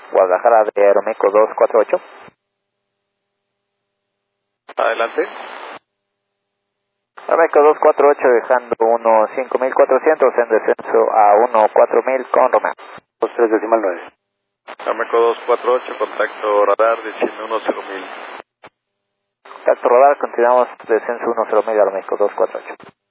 Guadalajara de Aeroméxico 248. Adelante. Aeroméxico 248 dejando 15400 en descenso a 14000 con Romeo. 23.9. Aeroméxico 248, contacto radar, desciende 10.000. Contacto radar, continuamos descenso 10.000 Aeroméxico 248.